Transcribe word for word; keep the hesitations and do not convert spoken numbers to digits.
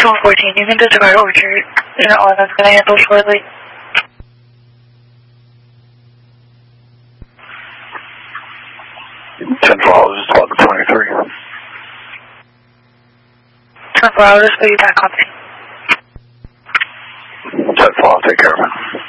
one fourteen, you can disregard Orchard. Unit eleven's going to handle shortly. ten four hours, eleven twenty-three. ten four hours, will you back on me? ten four, I'll take care of it.